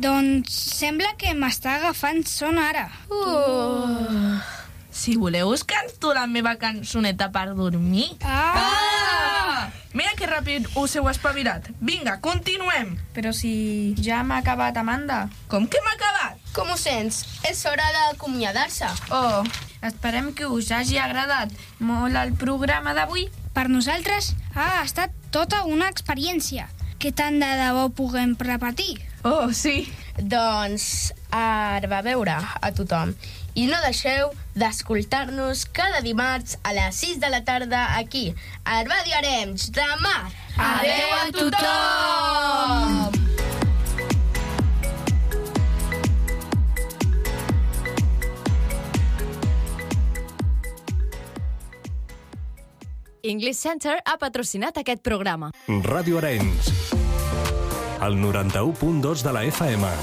Doncs sembla que m'està agafant son ara. Si voleu, us canto la meva cançoneta per dormir. Mira que ràpid us heu espavilat. Vinga, continuem. Però si ja m'ha acabat, Amanda. Com que m'ha acabat? Com ho sents? És hora d'acomiadar-se. Oh, esperem que us hagi agradat molt el programa d'avui. Per nosaltres ha estat tota una experiència. Que tant de debò puguem repetir? Oh, sí. Doncs ara va veure a tothom. I no deixeu d'escoltar-nos cada dimarts a les 6 de la tarda aquí, a Ràdio Arenys de Mar. Adéu a tothom! English Center ha patrocinat aquest programa. Ràdio Arenys, el 91.2 de la FM.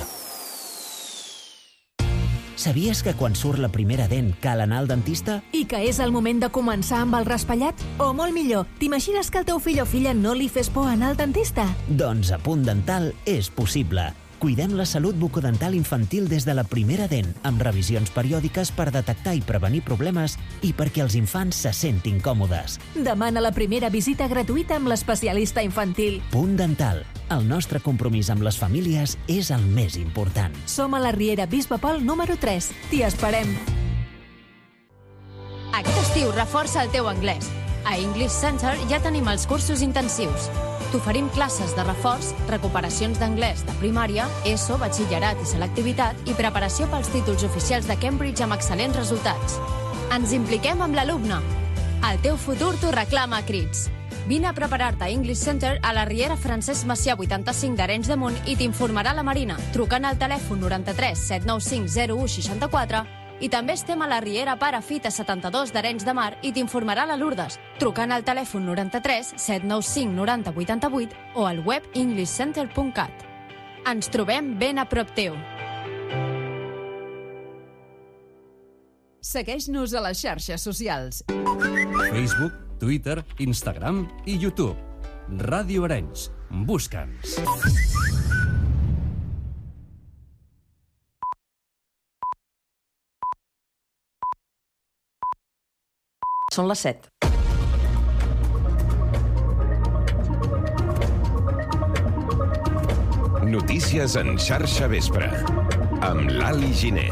Sabies que quan surt la primera dent cal anar al dentista? I que és el moment de començar amb el raspallat? O molt millor, t'imagines que al teu fill o filla no li fes por anar al dentista? Doncs a Punt Dental és possible. Cuidem la salut bucodental infantil des de la primera dent, amb revisions periòdiques per detectar i prevenir problemes i perquè els infants se sentin còmodes. Demana la primera visita gratuïta amb l'especialista infantil. Punt Dental. El nostre compromís amb les famílies és el més important. Som a la Riera Bisbe Pol número 3. T'hi esperem. Aquest estiu reforça el teu anglès. A English Center ja tenim els cursos intensius. T'oferim classes de reforç, recuperacions d'anglès de primària, ESO, batxillerat i selectivitat i preparació pels títols oficials de Cambridge amb excel·lents resultats. Ens impliquem amb l'alumne. El teu futur t'ho reclama a crits. Vine a preparar-te a English Center a la Riera Francesc Macià 85 d'Arenys de Munt i t'informarà la Marina, trucant al telèfon 93 795 01 64. I també estem a la Riera Pare Fita 72 d'Arenys de Mar i t'informarà la Lourdes, trucant al telèfon 93 795 90 88 o al web englishcenter.cat. Ens trobem ben a prop teu. Segueix-nos a les xarxes socials. Facebook, Twitter, Instagram i YouTube. Ràdio Arenys. Busca'ns. Són les 7. Notícies en xarxa vespre, amb l'Ali Giner.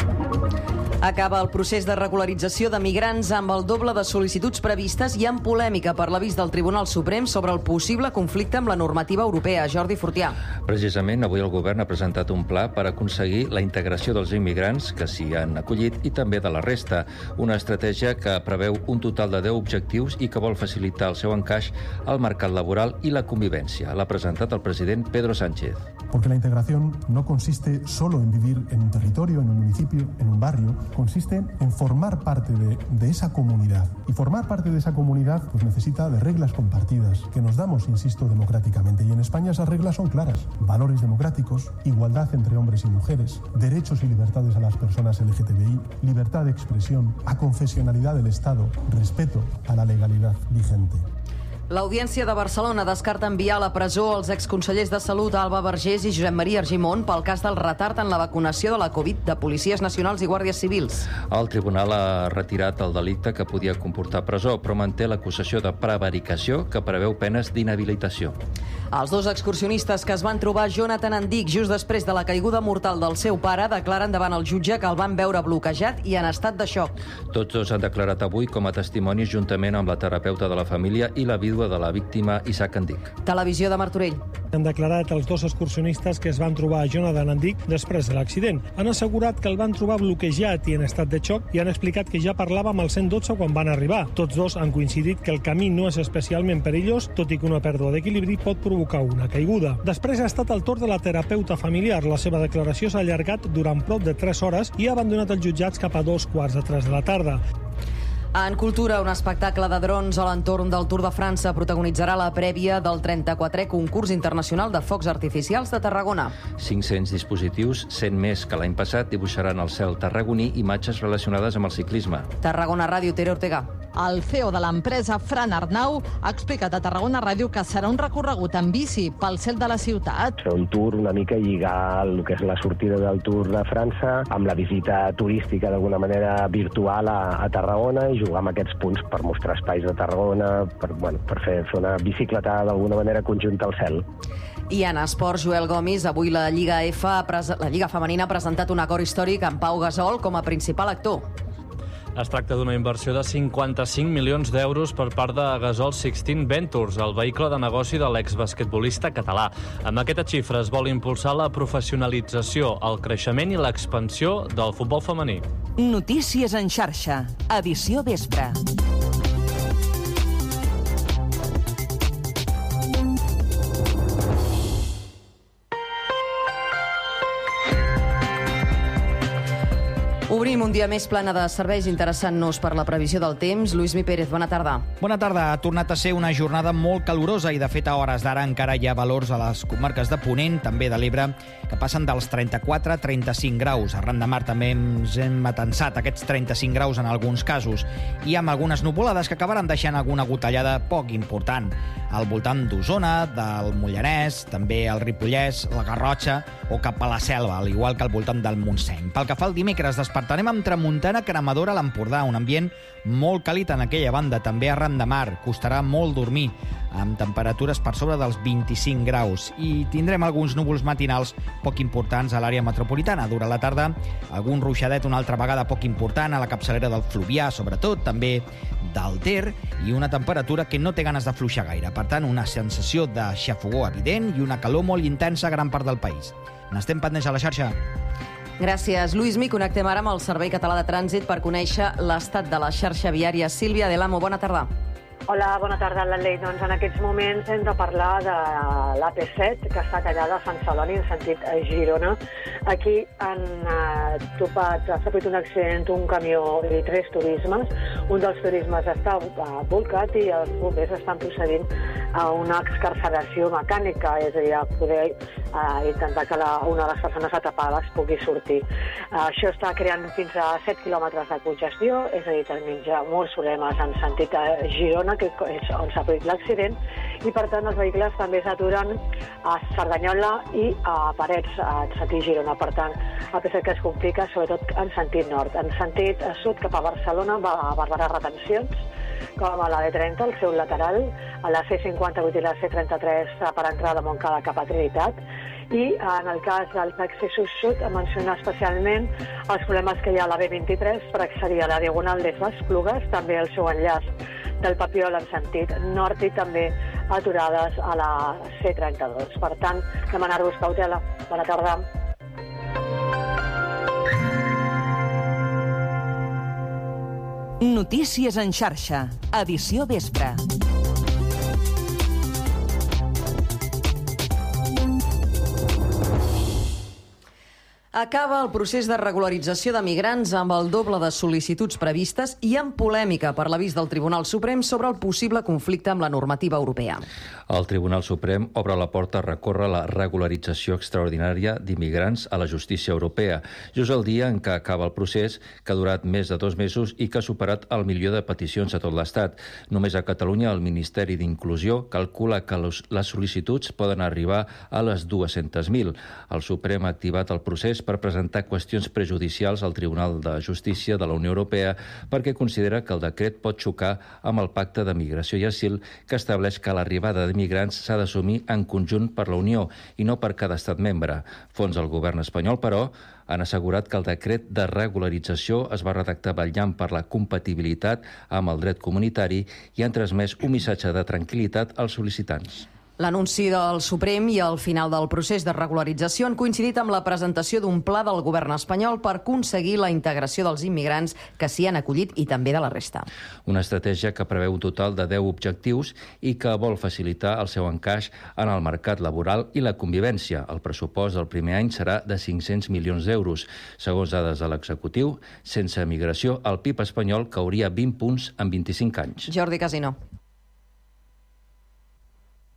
Acaba el procés de regularització de migrants amb el doble de sol·licituds previstes i amb polèmica per l'avís del Tribunal Suprem sobre el possible conflicte amb la normativa europea. Jordi Fortià. Precisament, avui el govern ha presentat un pla per aconseguir la integració dels immigrants que s'hi han acollit i també de la resta. Una estratègia que preveu un total de 10 objectius i que vol facilitar el seu encaix al mercat laboral i la convivència. L'ha presentat el president Pedro Sánchez. Porque la integración no consiste solo en vivir en un territorio, en un municipio, en un barrio, consiste en formar parte de esa comunidad. Y formar parte de esa comunidad pues necesita de reglas compartidas, que nos damos, insisto, democráticamente. Y en España esas reglas son claras. Valores democráticos, igualdad entre hombres y mujeres, derechos y libertades a las personas LGTBI, libertad de expresión, aconfesionalidad del Estado, respeto a la legalidad vigente. L'Audiència de Barcelona descarta enviar a la presó els exconsellers de Salut Alba Vergés i Josep Maria Argimon pel cas del retard en la vacunació de la Covid de policies nacionals i guàrdies civils. El tribunal ha retirat el delicte que podia comportar presó, però manté l'acusació de prevaricació que preveu penes d'inhabilitació. Els dos excursionistes que es van trobar Jonathan Andic just després de la caiguda mortal del seu pare declaren davant el jutge que el van veure bloquejat i en estat de xoc. Tots dos han declarat avui com a testimonis juntament amb la terapeuta de la família i la vídua de la víctima Isaac Andic. Televisió de Martorell. Han declarat els dos excursionistes que es van trobar Jonathan Andic després de l'accident. Han assegurat que el van trobar bloquejat i en estat de xoc i han explicat que ja parlava amb el 112 quan van arribar. Tots dos han coincidit que el camí no és especialment perillós, tot i que una pèrdua d'equilibri pot provocar una caiguda. Després ha estat el torn de la terapeuta familiar. La seva declaració s'ha allargat durant prop de 3 hores i ha abandonat els jutjats cap a 2:15 de la tarda. En cultura, un espectacle de drons a l'entorn del Tour de França protagonitzarà la prèvia del 34è concurs internacional de focs artificials de Tarragona. 500 dispositius, 100 més que l'any passat, dibuixaran al cel tarragoní imatges relacionades amb el ciclisme. Tarragona Ràdio, Tere Ortega. El CEO de l'empresa, Fran Arnau, ha explicat a Tarragona Ràdio que serà un recorregut en bici pel cel de la ciutat. Serà un tour una mica lligar el que és la sortida del Tour de França amb la visita turística d'alguna manera virtual a Tarragona i jugar amb aquests punts per mostrar espais de Tarragona, per fer una bicicletada d'alguna manera conjunta al cel. I en esports, Joel Gomis, avui la Lliga Femenina ha presentat un acord històric amb Pau Gasol com a principal actor. Es tracta d'una inversió de 55 milions d'euros per part de Gasol 16 Ventures, el vehicle de negoci de l'exbasquetbolista català. Amb aquesta xifra es vol impulsar la professionalització, el creixement i l'expansió del futbol femení. Notícies en xarxa, edició vespre. Obrim un dia més plana de serveis, interessant-nos per la previsió del temps. Lluís Pérez, bona tarda. Bona tarda. Ha tornat a ser una jornada molt calorosa i, de fet, a hores d'ara encara hi ha valors a les comarques de Ponent, també de l'Ebre, que passen dels 34 a 35 graus. Arran de mar també ens hem atensat aquests 35 graus en alguns casos i amb algunes nuvolades que acabaran deixant alguna gotellada poc important al voltant d'Osona, del Mollanès, també el Ripollès, la Garrotxa o cap a la Selva, al igual que al voltant del Montseny. Pel que fa al dimecres, despertarem amb tramuntana cremadora a l'Empordà, un ambient molt càlid en aquella banda, també arran de mar. Costarà molt dormir, amb temperatures per sobre dels 25 graus. I tindrem alguns núvols matinals poc importants a l'àrea metropolitana. Durant la tarda, algun ruixadet una altra vegada poc important a la capçalera del Fluvià, sobretot, també del Ter, i una temperatura que no té ganes de fluixar gaire. Per tant, una sensació de xafogor evident i una calor molt intensa a gran part del país. N'estem pendents a la xarxa. Gràcies, Lluís. Connectem ara amb el Servei Català de Trànsit per conèixer l'estat de la xarxa viària. Sílvia Delamo, bona tarda. Hola, bona tarda, Latley. Doncs en aquests moments hem de parlar de l'AP7, que està tallada a Sant Celoni, en sentit a Girona. Aquí han topat, s'ha fet un accident, un camió i 3 turismes. Un dels turismes està volcat i els bombers estan procedint a una excarceració mecànica, és a dir, a poder intentar que una de les persones atrapades pugui sortir. Això està creant fins a 7 quilòmetres de congestió, és a dir, tenim ja molts problemes en sentit a Girona, que és on s'ha produït l'accident, i per tant els vehicles també s'aturen a Cerdanyola i a Parets, en sentit Girona. Per tant, a pesar que es complica, sobretot en sentit nord. En sentit sud, cap a Barcelona, va a Barberà retencions, com a la D30, el seu lateral, a la C58 i la C33 per entrar de Montcada cap a Trinitat. I en el cas dels accessos sud, mencionar especialment els problemes que hi ha a la B23 per accedir a la Diagonal de Esplugues, també el seu enllaç del Papiol en sentit nord i també aturades a la C32. Per tant, demanar-vos cautela. Bona tarda. Notícies en xarxa, edició vespre. Acaba el procés de regularització de migrants amb el doble de sol·licituds previstes i amb polèmica per l'avís del Tribunal Suprem sobre el possible conflicte amb la normativa europea. El Tribunal Suprem obre la porta a recórrer la regularització extraordinària d'immigrants a la justícia europea, just el dia en què acaba el procés, que ha durat més de 2 mesos i que ha superat el milió de peticions a tot l'Estat. Només a Catalunya el Ministeri d'Inclusió calcula que les sol·licituds poden arribar a les 200.000. El Suprem ha activat el procés per presentar qüestions prejudicials al Tribunal de Justícia de la Unió Europea perquè considera que el decret pot xocar amb el Pacte de Migració i Asil, que estableix que l'arribada d'immigrants s'ha d'assumir en conjunt per la Unió i no per cada estat membre. Fons del govern espanyol, però, han assegurat que el decret de regularització es va redactar vetllant per la compatibilitat amb el dret comunitari i han transmès un missatge de tranquil·litat als sol·licitants. L'anunci del Suprem i el final del procés de regularització han coincidit amb la presentació d'un pla del govern espanyol per aconseguir la integració dels immigrants que s'hi han acollit i també de la resta. Una estratègia que preveu un total de 10 objectius i que vol facilitar el seu encaix en el mercat laboral i la convivència. El pressupost del primer any serà de 500 milions d'euros. Segons dades de l'executiu, sense migració, el PIB espanyol cauria 20 punts en 25 anys. Jordi Casino.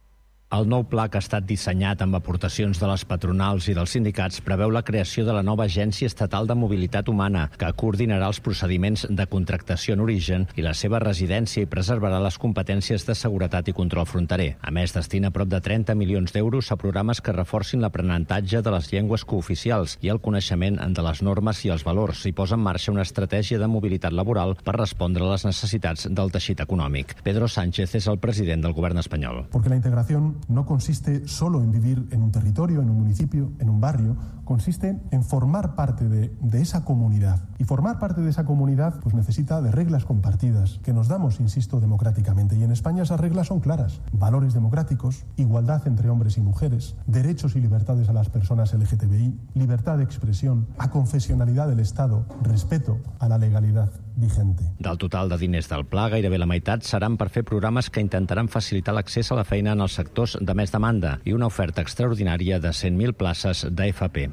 El nou pla, que ha estat dissenyat amb aportacions de les patronals i dels sindicats, preveu la creació de la nova Agència Estatal de Mobilitat Humana, que coordinarà els procediments de contractació en origen i la seva residència i preservarà les competències de seguretat i control fronterer. A més, destina prop de 30 milions d'euros a programes que reforcin l'aprenentatge de les llengües cooficials i el coneixement de les normes i els valors, i posa en marxa una estratègia de mobilitat laboral per respondre a les necessitats del teixit econòmic. Pedro Sánchez és el president del govern espanyol. Porque la integración no consiste solo en vivir en un territorio, en un municipio, en un barrio, consiste en formar parte de esa comunidad. Y formar parte de esa comunidad pues necesita de reglas compartidas, que nos damos, insisto, democráticamente. Y en España esas reglas son claras. Valores democráticos, igualdad entre hombres y mujeres, derechos y libertades a las personas LGTBI, libertad de expresión, aconfesionalidad del Estado, respeto a la legalidad vigente. Del total de diners del pla, gairebé la meitat seran per fer programes que intentaran facilitar l'accés a la feina en els sectors de més demanda i una oferta extraordinària de 100.000 places d'AFP.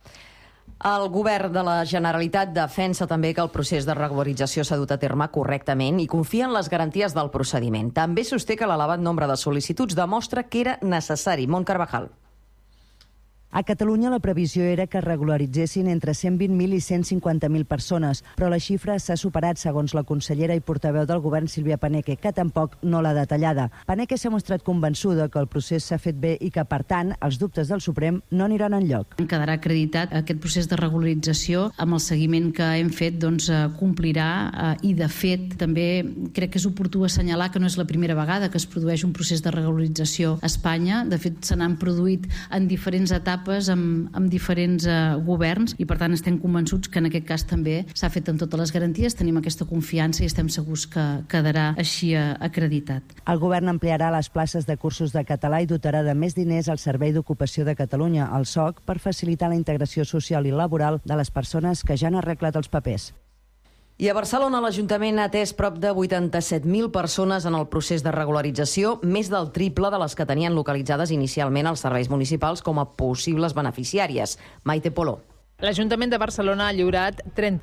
El govern de la Generalitat defensa també que el procés de regularització s'ha dut a terme correctament i confia en les garanties del procediment. També sosté que l'elevat nombre de sol·licituds demostra que era necessari. Mont Carvajal. A Catalunya la previsió era que regularitzessin entre 120.000 i 150.000 persones, però la xifra s'ha superat, segons la consellera i portaveu del govern Sílvia Paneque, que tampoc no l'ha detallada. Paneque s'ha mostrat convençuda que el procés s'ha fet bé i que, per tant, els dubtes del Suprem no aniran enlloc. Quedarà acreditat aquest procés de regularització amb el seguiment que hem fet, complirà i, de fet, també crec que és oportú assenyalar que no és la primera vegada que es produeix un procés de regularització a Espanya. De fet, se n'han produït en diferents etapes amb diferents governs i, per tant, estem convençuts que en aquest cas també s'ha fet amb totes les garanties, tenim aquesta confiança i estem segurs que quedarà així acreditat. El govern ampliarà les places de cursos de català i dotarà de més diners al Servei d'Ocupació de Catalunya, el SOC, per facilitar la integració social i laboral de les persones que ja han arreglat els papers. I a Barcelona l'Ajuntament ha atès prop de 87.000 persones en el procés de regularització, més del triple de les que tenien localitzades inicialment als serveis municipals com a possibles beneficiàries. Maite Polo. L'Ajuntament de Barcelona ha lliurat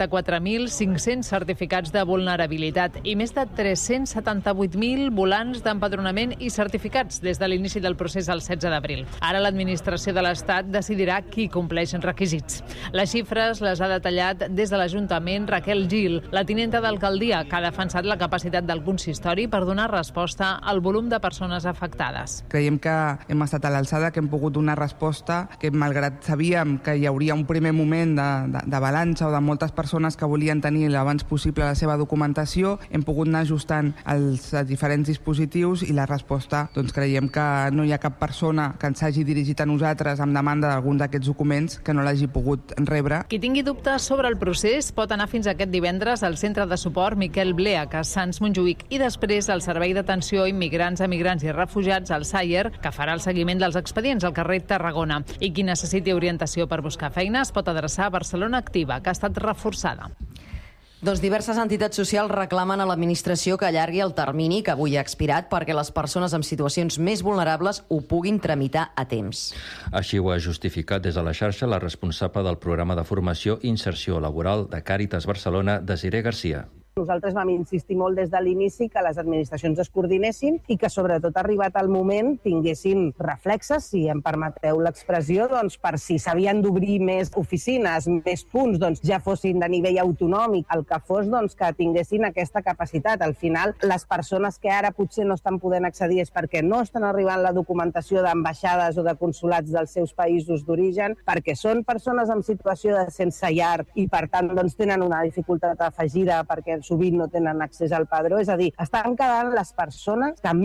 34.500 certificats de vulnerabilitat i més de 378.000 volants d'empadronament i certificats des de l'inici del procés el 16 d'abril. Ara l'administració de l'Estat decidirà qui compleix requisits. Les xifres les ha detallat des de l'Ajuntament Raquel Gil, la tinenta d'alcaldia, que ha defensat la capacitat del consistori per donar resposta al volum de persones afectades. Creiem que hem estat a l'alçada, que hem pogut donar resposta, que malgrat sabíem que hi hauria un primer moment d'avalanxa o de moltes persones que volien tenir l'abans possible la seva documentació, hem pogut anar ajustant els diferents dispositius i la resposta, creiem que no hi ha cap persona que ens hagi dirigit a nosaltres amb demanda d'algun d'aquests documents que no l'hagi pogut rebre. Qui tingui dubtes sobre el procés pot anar fins aquest divendres al Centre de Suport Miquel Blea, a Sants Montjuïc, i després al Servei d'Atenció a Immigrants, Emigrants i Refugiats, al SAIER, que farà el seguiment dels expedients al carrer Tarragona. I qui necessiti orientació per buscar feina es pot adreçar a Barcelona Activa, que ha estat reforçada. Diverses entitats socials reclamen a l'administració que allargui el termini que avui ha expirat perquè les persones en situacions més vulnerables ho puguin tramitar a temps. Així ho ha justificat des de la xarxa la responsable del programa de formació i inserció laboral de Càritas Barcelona, Desiré Garcia. Nosaltres vam insistir molt des de l'inici que les administracions es coordinessin i que, sobretot, arribat el moment, tinguessin reflexes, si em permeteu l'expressió, per si s'havien d'obrir més oficines, més punts, ja fossin de nivell autonòmic, el que fos, que tinguessin aquesta capacitat. Al final, les persones que ara potser no estan podent accedir és perquè no estan arribant la documentació d'ambaixades o de consulats dels seus països d'origen, perquè són persones en situació de sense llar i, per tant, tenen una dificultat afegida perquè sovint no tenen accés al padró. És a dir, estan quedant les persones que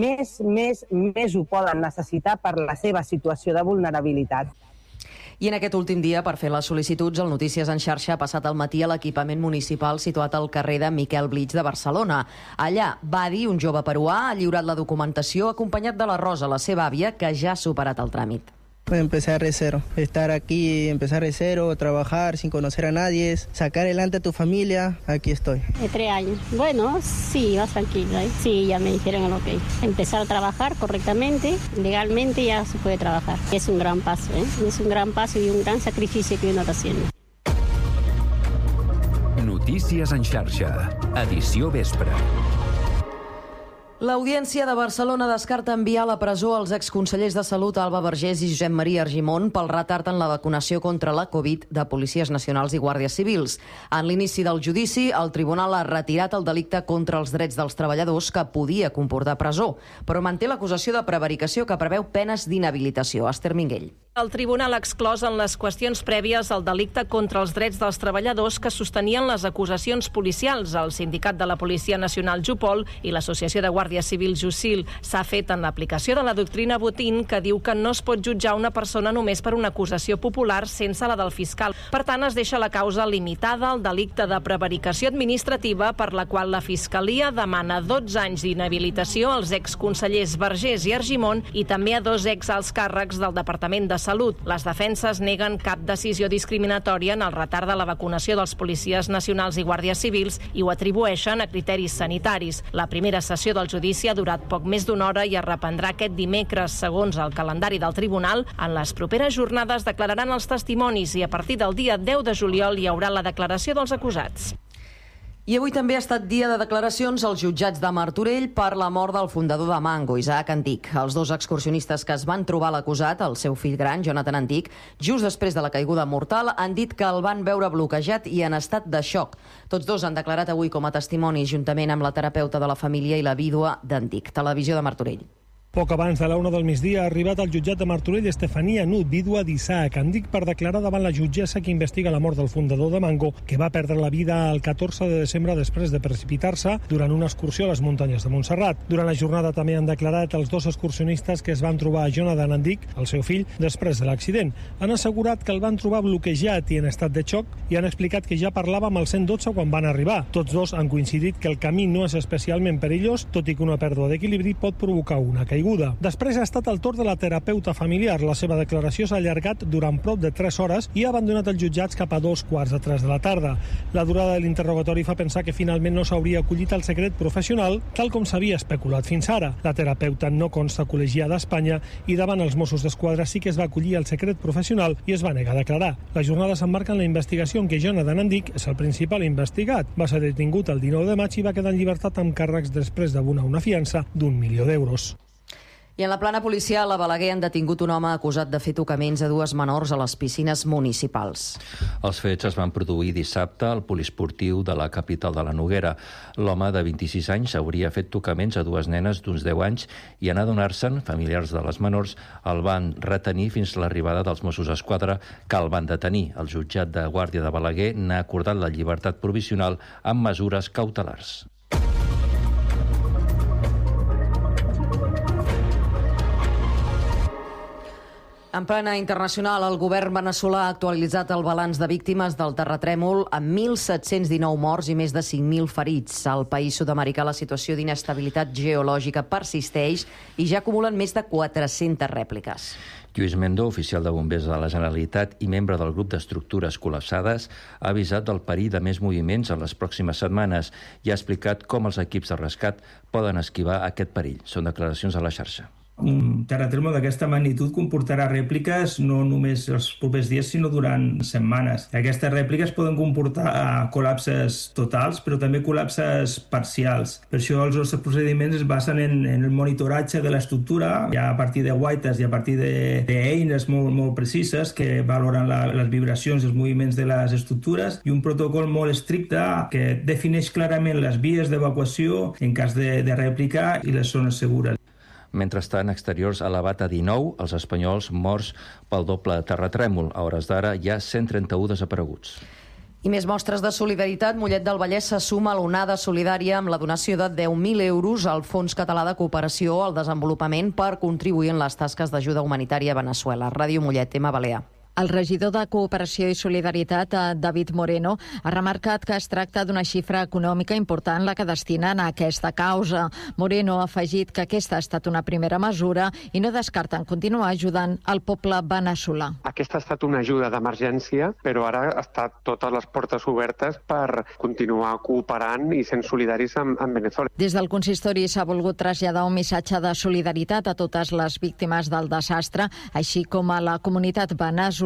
més ho poden necessitar per la seva situació de vulnerabilitat. I en aquest últim dia, per fer les sol·licituds, el Notícies en xarxa ha passat al matí a l'equipament municipal situat al carrer de Miquel Blitz de Barcelona. Allà, Badi, un jove peruà, ha lliurat la documentació acompanyat de la Rosa, la seva àvia, que ja ha superat el tràmit. Empezar de cero, estar aquí, empezar de cero, trabajar sin conocer a nadie, sacar adelante a tu familia, aquí estoy. 3 años. Bueno, sí, vas tranquila. Sí, ya me dijeron el ok. Empezar a trabajar correctamente, legalmente ya se puede trabajar. Es un gran paso, es un gran paso y un gran sacrificio que uno está haciendo. Notícies en xarxa, edició vespre. L'Audiència de Barcelona descarta enviar a la presó els exconsellers de Salut Alba Vergés i Josep Maria Argimon pel retard en la vacunació contra la Covid de policies nacionals i guàrdies civils. En l'inici del judici, el tribunal ha retirat el delicte contra els drets dels treballadors que podia comportar presó, però manté l'acusació de prevaricació que preveu penes d'inhabilitació. Esther Minguell. El tribunal ha exclòs en les qüestions prèvies el delicte contra els drets dels treballadors que sostenien les acusacions policials, el Sindicat de la Policia Nacional Jupol i l'Associació de Guàrdies Civils Jusil. S'ha fet en l'aplicació de la doctrina Botín, que diu que no es pot jutjar una persona només per una acusació popular sense la del fiscal. Per tant, es deixa la causa limitada al delicte de prevaricació administrativa, per la qual la Fiscalia demana 12 anys d'inhabilitació als exconsellers Vergés i Argimon i també a 2 exalts càrrecs del Departament de Salut. Les defenses neguen cap decisió discriminatòria en el retard de la vacunació dels policies nacionals i guàrdies civils i ho atribueixen a criteris sanitaris. La primera sessió del judici ha durat poc més d'una hora i es reprendrà aquest dimecres, segons el calendari del tribunal. En les properes jornades declararan els testimonis i a partir del dia 10 de juliol hi haurà la declaració dels acusats. I avui també ha estat dia de declaracions als jutjats de Martorell per la mort del fundador de Mango, Isaac Antic. Els 2 excursionistes que es van trobar l'acusat, el seu fill gran, Jonathan Antic, just després de la caiguda mortal, han dit que el van veure bloquejat i en estat de xoc. Tots 2 han declarat avui com a testimonis, juntament amb la terapeuta de la família i la vídua d'Antic. Televisió de Martorell. Poc abans de la 1 del migdia ha arribat al jutjat de Martorell Estefania Nut, vídua d'Isaac Antic, per declarar davant la jutgessa que investiga la mort del fundador de Mango, que va perdre la vida el 14 de desembre després de precipitar-se durant una excursió a les muntanyes de Montserrat. Durant la jornada també han declarat els 2 excursionistes que es van trobar a Jonathan Antic, el seu fill, després de l'accident. Han assegurat que el van trobar bloquejat i en estat de xoc i han explicat que ja parlava amb el 112 quan van arribar. Tots 2 han coincidit que el camí no és especialment perillós, tot i que una pèrdua d'equilibri pot provocar una caiguda. Després ha estat el torn de la terapeuta familiar. La seva declaració s'ha allargat durant prop de 3 hores i ha abandonat els jutjats cap a 2:15 de la tarda. La durada de l'interrogatori fa pensar que finalment no s'hauria acollit al secret professional, tal com s'havia especulat fins ara. La terapeuta no consta col·legiada a Espanya i davant els Mossos d'Esquadra sí que es va acollir al secret professional i es va negar a declarar. La jornada s'emmarca en la investigació en què Jonathan Antic és el principal investigat. Va ser detingut el 19 de maig i va quedar en llibertat amb càrrecs després d'abonar una fiança d'1 milió d'euros. I en la plana policial, a Balaguer han detingut un home acusat de fer tocaments a 2 menors a les piscines municipals. Els fets es van produir dissabte al poliesportiu de la capital de la Noguera. L'home de 26 anys hauria fet tocaments a 2 nenes d'uns 10 anys i en adonar-se'n, familiars de les menors el van retenir fins a l'arribada dels Mossos d'Esquadra, que el van detenir. El jutjat de Guàrdia de Balaguer n'ha acordat la llibertat provisional amb mesures cautelars. En plana internacional, el govern veneçolà ha actualitzat el balanç de víctimes del terratrèmol amb 1.719 morts i més de 5.000 ferits. Al país sud-americà la situació d'inestabilitat geològica persisteix i ja acumulen més de 400 rèpliques. Lluís Mendó, oficial de bombers de la Generalitat i membre del grup d'estructures col·lapsades, ha avisat del perill de més moviments en les pròximes setmanes i ha explicat com els equips de rescat poden esquivar aquest perill. Són declaracions a la xarxa. Un terratrèmol d'aquesta magnitud comportarà rèpliques no només els propers dies, sinó durant setmanes. Aquestes rèpliques poden comportar col·lapses totals, però també col·lapses parcials. Per això els nostres procediments es basen en el monitoratge de l'estructura, ja a partir de guaites i a partir d'eines molt precises que valoren les vibracions i els moviments de les estructures i un protocol molt estricte que defineix clarament les vies d'evacuació en cas de rèplica i les zones segures. Mentrestant, exteriors elevat a 19, els espanyols morts pel doble terratrèmol. A hores d'ara hi ha 131 desapareguts. I més mostres de solidaritat. Mollet del Vallès se suma a l'onada solidària amb la donació de 10.000 euros al Fons Català de Cooperació al Desenvolupament per contribuir en les tasques d'ajuda humanitària a Veneçuela. Ràdio Mollet, tema Balear. El regidor de Cooperació i Solidaritat, David Moreno, ha remarcat que es tracta d'una xifra econòmica important la que destinen a aquesta causa. Moreno ha afegit que aquesta ha estat una primera mesura i no descarten continuar ajudant el poble veneçolà. Aquesta ha estat una ajuda d'emergència, però ara ha estat totes les portes obertes per continuar cooperant i sent solidaris amb Veneçuela. Des del consistori s'ha volgut traslladar un missatge de solidaritat a totes les víctimes del desastre, així com a la comunitat veneçolana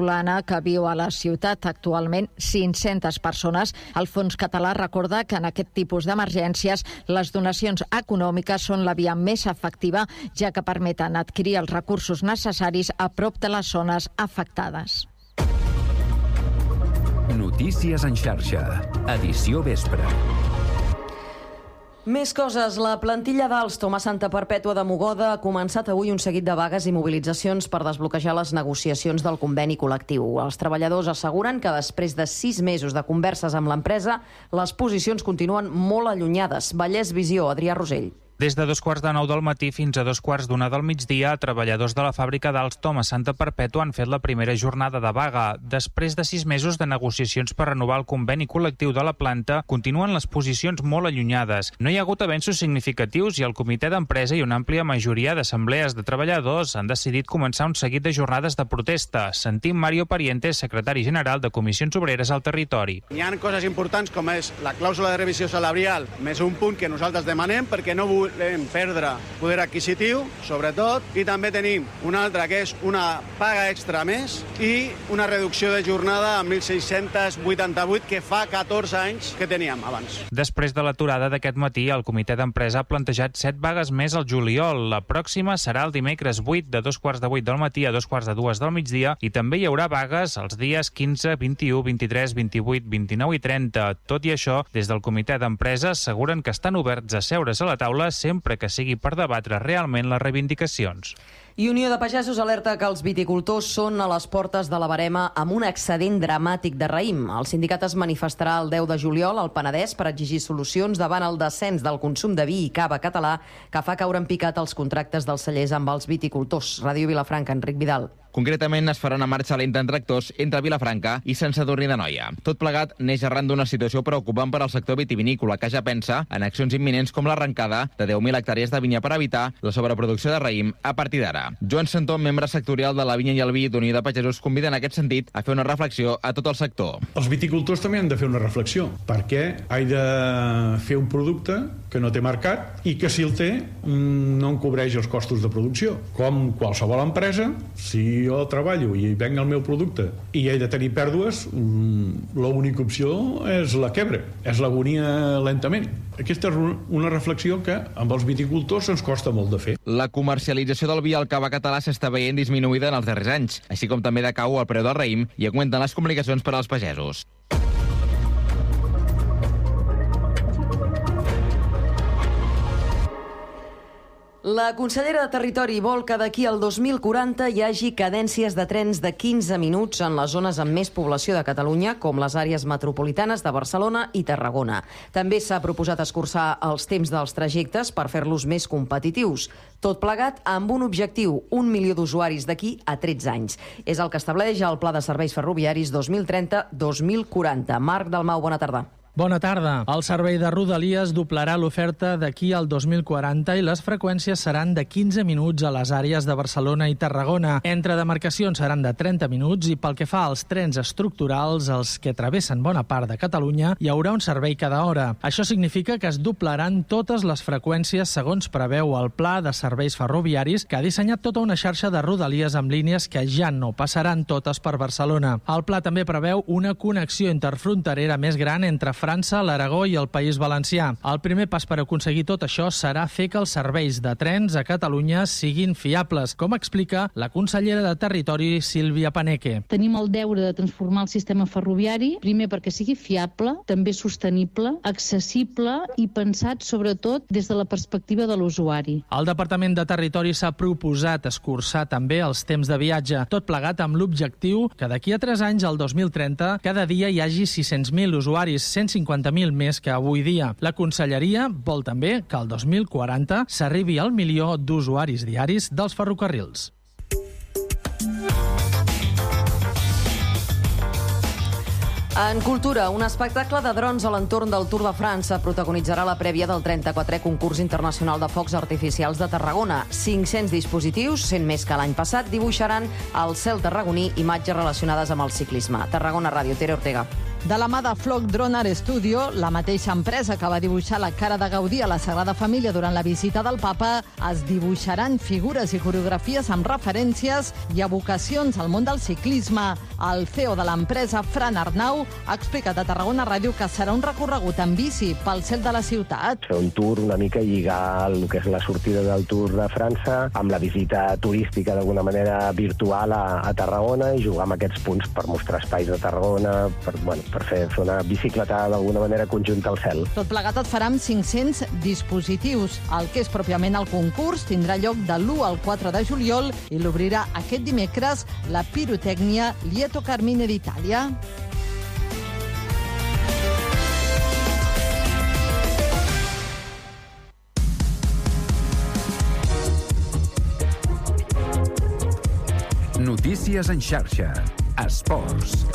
veneçolana que viu a la ciutat, actualment 500 persones. El Fons Català recorda que en aquest tipus d'emergències les donacions econòmiques són la via més efectiva, ja que permeten adquirir els recursos necessaris a prop de les zones afectades. Notícies en xarxa, edició vespre. Més coses. La plantilla d'Alstom a Santa Perpètua de Mogoda ha començat avui un seguit de vagues i mobilitzacions per desbloquejar les negociacions del conveni col·lectiu. Els treballadors asseguren que després de 6 mesos de converses amb l'empresa, les posicions continuen molt allunyades. Vallès Visió, Adrià Rosell. Des de 2:45 del matí fins a 2:15 del migdia, treballadors de la fàbrica d'Alstom a Santa Perpètua han fet la primera jornada de vaga. Després de 6 mesos de negociacions per renovar el conveni col·lectiu de la planta, continuen les posicions molt allunyades. No hi ha hagut avenços significatius i el comitè d'empresa i una àmplia majoria d'assemblees de treballadors han decidit començar un seguit de jornades de protesta. Sentim Mario Parientes, secretari general de Comissions Obreres al territori. Hi ha coses importants com és la clàusula de revisió salarial, més un punt que nosaltres demanem perquè no volem perdre poder adquisitiu, sobretot, i també tenim una altra que és una paga extra més i una reducció de jornada a 1.688 que fa 14 anys que teníem abans. Després de l'aturada d'aquest matí, el comitè d'empresa ha plantejat 7 vagues més al juliol. La pròxima serà el dimecres 8 de 2:15 del matí a 2:45 del migdia i també hi haurà vagues els dies 15, 21, 23, 28, 29 i 30. Tot i això, des del comitè d'empresa asseguren que estan oberts a seure's a la taula sempre que sigui per debatre realment les reivindicacions. I Unió de Pagesos alerta que els viticultors són a les portes de la barema amb un excedent dramàtic de raïm. El sindicat es manifestarà el 10 de juliol al Penedès per exigir solucions davant el descens del consum de vi i cava català que fa caure en picat els contractes dels cellers amb els viticultors. Ràdio Vilafranca, Enric Vidal. Concretament, es farà una marxa lenta en tractors entre Vilafranca i Sant Sadurní d'Anoia. Tot plegat neix arran d'una situació preocupant per al sector vitivinícola, que ja pensa en accions imminents com l'arrencada de 10.000 hectàrees de vinya per evitar la sobreproducció de raïm a partir d'ara. Joan Santó, membre sectorial de la Vinya i el Vi d'Unió de Pagesos, convida en aquest sentit a fer una reflexió a tot el sector. Els viticultors també han de fer una reflexió, perquè he de fer un producte que no té mercat i que si el té no en cobreix els costos de producció. Com qualsevol empresa, si jo treballo i venc el meu producte i he de tenir pèrdues, l'única opció és la quebra, és l'agonia lentament. Aquesta és una reflexió que amb els viticultors ens costa molt de fer. La comercialització del vi al cava català s'està veient disminuïda en els darrers anys, així com també decau el preu del raïm i augmenten les complicacions per als pagesos. La consellera de Territori vol que d'aquí al 2040 hi hagi cadències de trens de 15 minuts en les zones amb més població de Catalunya, com les àrees metropolitanes de Barcelona i Tarragona. També s'ha proposat escurçar els temps dels trajectes per fer-los més competitius. Tot plegat amb un objectiu, 1 milió d'usuaris d'aquí a 13 anys. És el que estableix el Pla de Serveis Ferroviaris 2030-2040. Marc Dalmau, bona tarda. Bona tarda. El servei de Rodalies doblarà l'oferta d'aquí al 2040 i les freqüències seran de 15 minuts a les àrees de Barcelona i Tarragona. Entre demarcacions seran de 30 minuts i pel que fa als trens estructurals, els que travessen bona part de Catalunya, hi haurà un servei cada hora. Això significa que es doblaran totes les freqüències segons preveu el Pla de Serveis Ferroviaris, que ha dissenyat tota una xarxa de Rodalies amb línies que ja no passaran totes per Barcelona. El pla també preveu una connexió interfronterera més gran entre França, l'Aragó i el País Valencià. El primer pas per aconseguir tot això serà fer que els serveis de trens a Catalunya siguin fiables, com explica la consellera de Territori, Sílvia Paneque. Tenim el deure de transformar el sistema ferroviari, primer perquè sigui fiable, també sostenible, accessible i pensat sobretot des de la perspectiva de l'usuari. El Departament de Territori s'ha proposat escurçar també els temps de viatge, tot plegat amb l'objectiu que d'aquí a 3 anys, al 2030, cada dia hi hagi 600.000 usuaris, 150.000 més que avui dia. La Conselleria vol també que al 2040 s'arribi al milió d'usuaris diaris dels ferrocarrils. En cultura, un espectacle de drons a l'entorn del Tour de France protagonitzarà la prèvia del 34è concurs internacional de focs artificials de Tarragona. 500 dispositius, 100 més que l'any passat, dibuixaran al cel tarragoní imatges relacionades amb el ciclisme. Tarragona Ràdio, Tere Ortega. De la mà de Flock Drone Art Studio, la mateixa empresa que va dibuixar la cara de Gaudí a la Sagrada Família durant la visita del papa, es dibuixaran figures i coreografies amb referències i evocacions al món del ciclisme. El CEO de l'empresa, Fran Arnau, ha explicat a Tarragona Ràdio que serà un recorregut en bici pel cel de la ciutat. Serà un tour una mica lligar el que és la sortida del Tour de França amb la visita turística d'alguna manera virtual a Tarragona i jugar amb aquests punts per mostrar espais de Tarragona, per fer una bicicleta d'alguna manera conjunta al cel. Tot plegat et farà amb 500 dispositius. El que és pròpiament el concurs tindrà lloc de l'1 al 4 de juliol i l'obrirà aquest dimecres la pirotècnia Lieto Carmine d'Itàlia. Notícies en xarxa. Esports.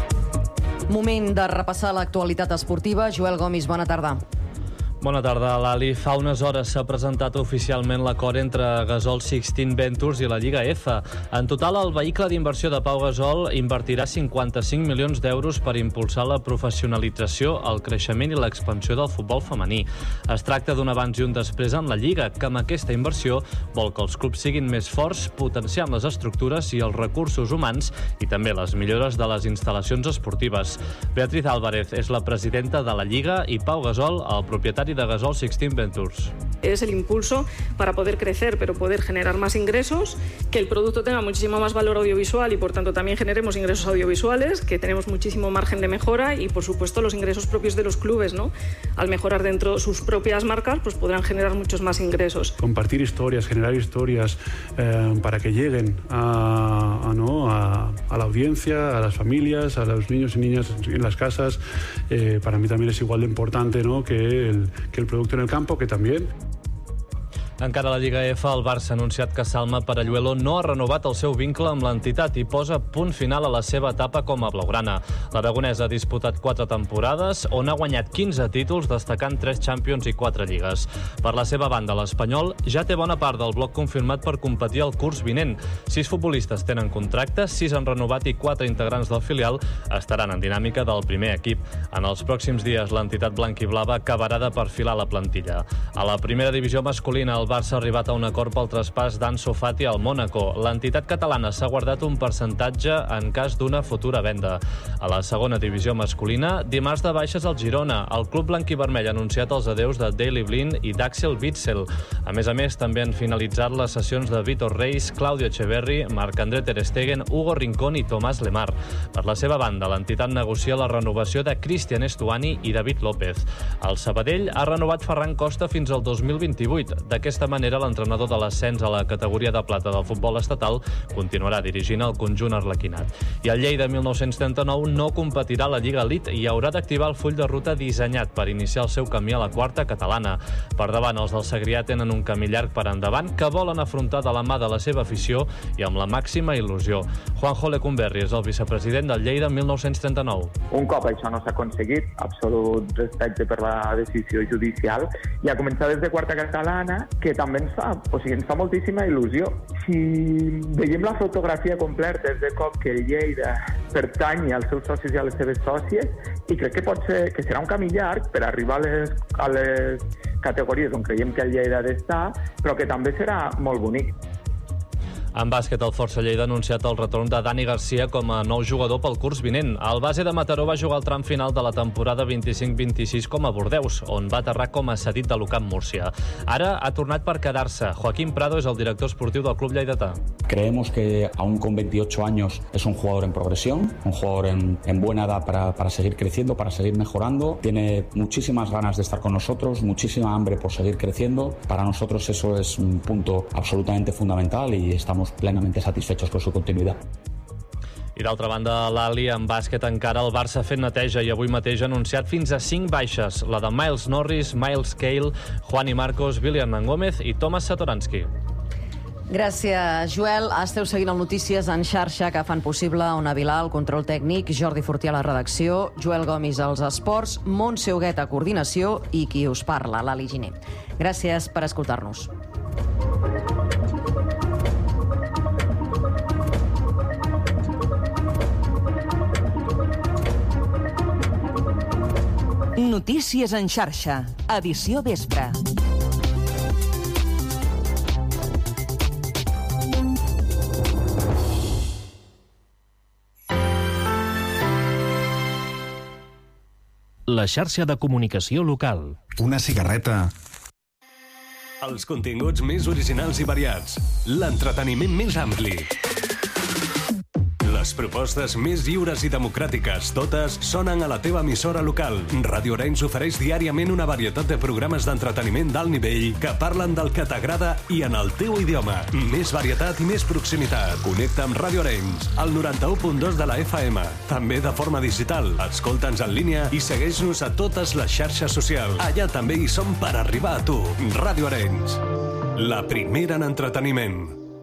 Moment de repassar l'actualitat esportiva. Joel Gomis, bona tarda. Bona tarda, Lali. Fa unes hores s'ha presentat oficialment l'acord entre Gasol 16 Ventures i la Lliga F. En total, el vehicle d'inversió de Pau Gasol invertirà 55 milions d'euros per impulsar la professionalització, el creixement i l'expansió del futbol femení. Es tracta d'un abans i un després en la Lliga, que amb aquesta inversió vol que els clubs siguin més forts, potenciant les estructures i els recursos humans i també les millores de les instal·lacions esportives. Beatriz Álvarez és la presidenta de la Lliga i Pau Gasol, el propietari de Gasol 16 Ventures. Es el impulso para poder crecer, pero poder generar más ingresos, que el producto tenga muchísimo más valor audiovisual y por tanto también generemos ingresos audiovisuales, que tenemos muchísimo margen de mejora y por supuesto los ingresos propios de los clubes, ¿no? Al mejorar dentro sus propias marcas, pues podrán generar muchos más ingresos. Compartir historias, generar historias para que lleguen a la audiencia, a las familias, a los niños y niñas en las casas, para mí también es igual de importante, ¿no?, que el producto en el campo, que también. Encara a la Lliga F, el Barça ha anunciat que Salma Paralluelo no ha renovat el seu vincle amb l'entitat i posa punt final a la seva etapa com a blaugrana. L'aragonès ha disputat 4 temporades, on ha guanyat 15 títols, destacant 3 Champions i 4 lligues. Per la seva banda, l'Espanyol ja té bona part del bloc confirmat per competir el curs vinent. 6 futbolistes tenen contracte, 6 han renovat i 4 integrants del filial estaran en dinàmica del primer equip. En els pròxims dies, l'entitat blanquiblava acabarà de perfilar la plantilla. A la primera divisió masculina, el Barça ha arribat a un acord pel traspàs d'Ansu Fati al Mónaco. L'entitat catalana s'ha guardat un percentatge en cas d'una futura venda. A la segona divisió masculina, dimarts de baixes al Girona. El club blanquivermell ha anunciat els adeus de Daley Blind i d'Axel Witsel. A més, també han finalitzat les sessions de Vitor Reis, Claudio Echeverri, Marc-André ter Stegen, Hugo Rincón i Tomàs Lemar. Per la seva banda, l'entitat negocia la renovació de Cristian Estuani i David López. El Sabadell ha renovat Ferran Costa fins al 2028. D'aquesta manera, l'entrenador de l'ascens a la categoria de plata del futbol estatal continuarà dirigint el conjunt arlequinat. I el Lleida 1939 no competirà a la Lliga Elite i haurà d'activar el full de ruta dissenyat per iniciar el seu camí a la quarta catalana. Per davant, els del Segrià tenen un camí llarg per endavant que volen afrontar de la mà de la seva afició i amb la màxima il·lusió. Juanjo Lecumberri és el vicepresident del Lleida 1939. Un cop això no s'ha aconseguit, absolut respecte per la decisió judicial, i a començar des de quarta catalana, que també ens fa moltíssima il·lusió. Si veiem la fotografia completa és de cop que el Lleida pertany als seus socis i a les seves sòcies, i crec que pot ser que serà un camí llarg per arribar a les categories on creiem que el Lleida ha d'estar, però que també serà molt bonic. En bàsquet, el Força Lleida ha anunciat el retorn de Dani Garcia com a nou jugador pel curs vinent. El base de Mataró va jugar el tram final de la temporada 25-26 com a Bordeus, on va aterrar com a cedit de l'UCAM Múrcia. Ara ha tornat per quedar-se. Joaquín Prado és el director esportiu del club lleidatà. Creemos que aún con 28 años es un jugador en progresión, un jugador en buena edad para seguir creciendo, para seguir mejorando. Tiene muchísimas ganas de estar con nosotros, muchísima hambre por seguir creciendo. Para nosotros eso es un punto absolutamente fundamental y estamos plenamente satisfechos con su continuidad. I d'altra banda, l'Ali, en bàsquet encara, el Barça ha fet neteja i avui mateix ha anunciat fins a 5 baixes, la de Miles Norris, Miles Cale, Juani Marcos, Billy Hernán Gómez i Tomas Satoransky. Gràcies, Joel. Esteu seguint el Notícies en xarxa que fan possible Ona Vilà, el control tècnic, Jordi Fortià a la redacció, Joel Gomis als esports, Montse Huguet a coordinació i qui us parla, l'Ali Giner. Gràcies per escoltar-nos. Notícies en xarxa, edició vespre. La xarxa de comunicació local. Una cigarreta. Els continguts més originals i variats. L'entreteniment més ampli. Les propostes més lliures i democràtiques, totes sonen a la teva emissora local. Ràdio Arenys ofereix diàriament una varietat de programes d'entreteniment d'alt nivell que parlen del que t'agrada i en el teu idioma. Més varietat i més proximitat. Connecta amb Ràdio Arenys, al 91.2 de la FM. També de forma digital. Escolta'ns en línia i segueix-nos a totes les xarxes socials. Allà també hi som per arribar a tu. Ràdio Arenys, la primera en entreteniment.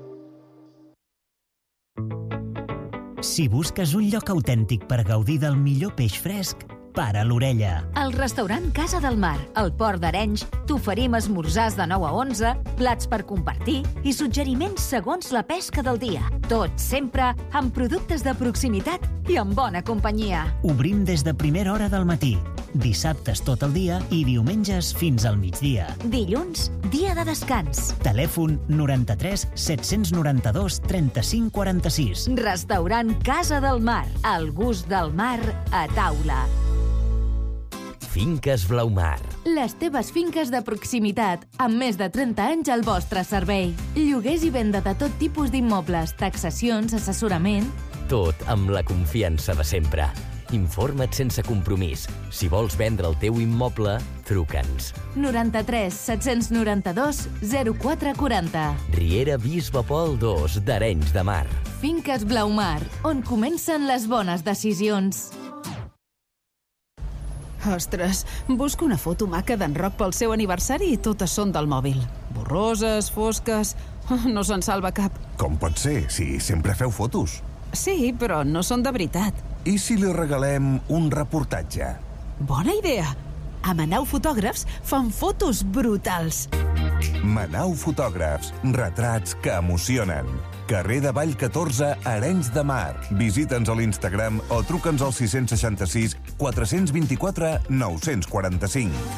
Si busques un lloc autèntic per gaudir del millor peix fresc, para l'orella. Al restaurant Casa del Mar, al Port d'Arenys, t'oferim esmorzars de 9 a 11, plats per compartir i suggeriments segons la pesca del dia. Tot sempre amb productes de proximitat i amb bona companyia. Obrim des de primera hora del matí, dissabtes tot el dia i diumenges fins al migdia. Dilluns, dia de descans. Telèfon 93 792 35 46. Restaurant Casa del Mar, el gust del mar a taula. Finques Blaumar. Les teves finques de proximitat, amb més de 30 anys al vostre servei. Lloguers i venda de tot tipus d'immobles, taxacions, assessorament... Tot amb la confiança de sempre. Informa't sense compromís. Si vols vendre el teu immoble, truca'ns. 93 792 0440. Riera Bisbe Pol 2 d'Arenys de Mar. Finques Blaumar, on comencen les bones decisions. Ostres, busco una foto maca d'en Roc pel seu aniversari i totes són del mòbil. Borroses, fosques... No se'n salva cap. Com pot ser, si sempre feu fotos? Sí, però no són de veritat. I si li regalem un reportatge? Bona idea! A Manau Fotògrafs fan fotos brutals. Manau Fotògrafs, retrats que emocionen. Carrer de Vall 14, Arenys de Mar. Visita'ns a l'Instagram o truca'ns al 666 424 945.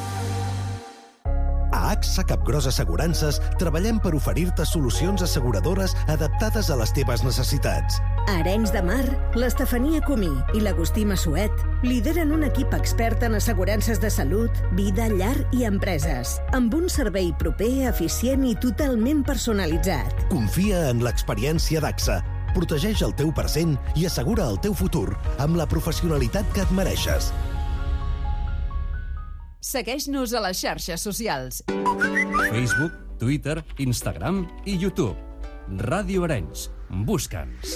A AXA Capgròs Assegurances treballem per oferir-te solucions asseguradores adaptades a les teves necessitats. A Arenys de Mar, l'Estefania Comí i l'Agustí Massuet lideren un equip expert en assegurances de salut, vida, llar i empreses, amb un servei proper, eficient i totalment personalitzat. Confia en l'experiència d'AXA. Protegeix el teu present i assegura el teu futur amb la professionalitat que et mereixes. Segueix-nos a les xarxes socials. Facebook, Twitter, Instagram i YouTube. Ràdio Arenys. Busca'ns.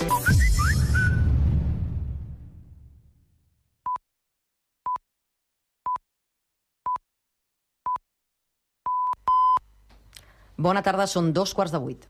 Bona tarda, són 7:45.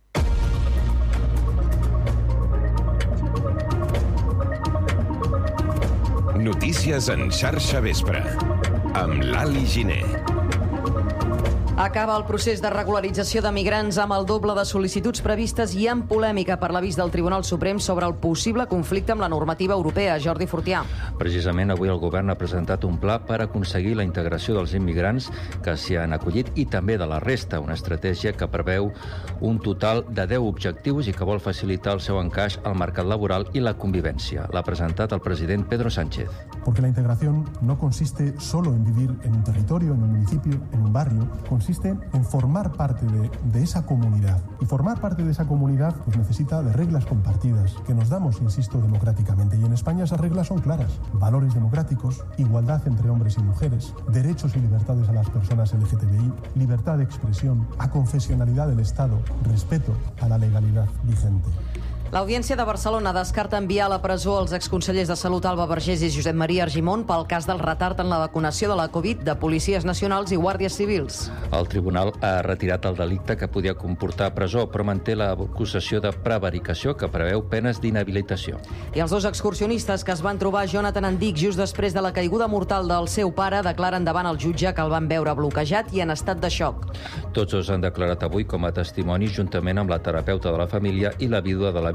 Notícies en xarxa vespre, amb l'Ali Giner. Acaba el procés de regularització de migrants amb el doble de sol·licituds previstes i amb polèmica per l'avís del Tribunal Suprem sobre el possible conflicte amb la normativa europea. Jordi Fortià. Precisament avui el govern ha presentat un pla per aconseguir la integració dels immigrants que s'hi han acollit i també de la resta, una estratègia que preveu un total de 10 objectius i que vol facilitar el seu encaix al mercat laboral i la convivència. L'ha presentat el president Pedro Sánchez. Porque la integración no consiste solo en vivir en un territorio, en un municipio, en un barrio, consiste en formar parte de esa comunidad. Y formar parte de esa comunidad pues necesita de reglas compartidas, que nos damos, insisto, democráticamente. Y en España esas reglas son claras. Valores democráticos, igualdad entre hombres y mujeres, derechos y libertades a las personas LGTBI, libertad de expresión, aconfesionalidad del Estado, respeto a la legalidad vigente. L'Audiència de Barcelona descarta enviar a la presó els exconsellers de Salut Alba Vergés i Josep Maria Argimon pel cas del retard en la vacunació de la Covid de policies nacionals i guàrdies civils. El tribunal ha retirat el delicte que podia comportar presó, però manté l'acusació de prevaricació que preveu penes d'inhabilitació. I els dos excursionistes que es van trobar Jonathan Andic just després de la caiguda mortal del seu pare declaren davant el jutge que el van veure bloquejat i en estat de xoc. Tots dos han declarat avui com a testimonis juntament amb la terapeuta de la família i la vídua de la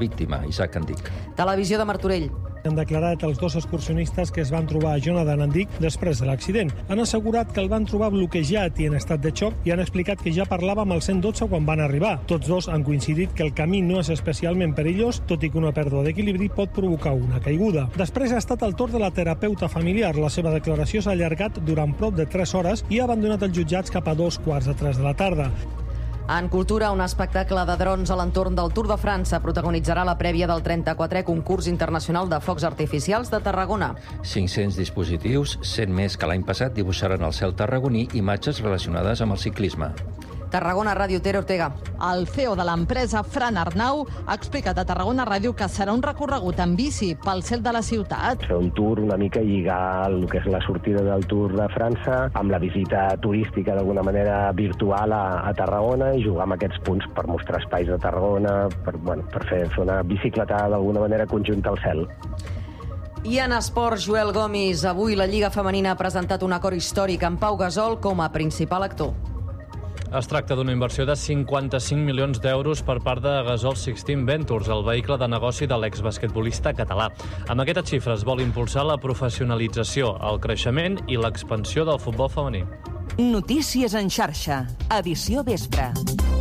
víctima, Isaac Andic. Televisió de Martorell. Han declarat els dos excursionistes que es van trobar a Jonathan Andic després de l'accident. Han assegurat que el van trobar bloquejat i en estat de xoc i han explicat que ja parlava amb el 112 quan van arribar. Tots dos han coincidit que el camí no és especialment perillós, tot i que una pèrdua d'equilibri pot provocar una caiguda. Després ha estat el torn de la terapeuta familiar. La seva declaració s'ha allargat durant prop de 3 hores i ha abandonat els jutjats cap a 2:15 de la tarda. En cultura, un espectacle de drons a l'entorn del Tour de França protagonitzarà la prèvia del 34è concurs internacional de focs artificials de Tarragona. 500 dispositius, 100 més que l'any passat, dibuixaran al cel tarragoní imatges relacionades amb el ciclisme. Tarragona Ràdio, Tere Ortega. El CEO de l'empresa, Fran Arnau, ha explicat a Tarragona Ràdio que serà un recorregut en bici pel cel de la ciutat. Fer un tour una mica lligar el que és la sortida del Tour de França amb la visita turística d'alguna manera virtual a Tarragona i jugar amb aquests punts per mostrar espais de Tarragona, per fer una bicicletada d'alguna manera conjunta al cel. I en esports, Joel Gomis. Avui la Lliga Femenina ha presentat un acord històric amb Pau Gasol com a principal actor. Es tracta d'una inversió de 55 milions d'euros per part de Gasol 16 Ventures, el vehicle de negoci de l'exbasquetbolista català. Amb aquesta xifra es vol impulsar la professionalització, el creixement i l'expansió del futbol femení. Notícies en xarxa. Edició vespre.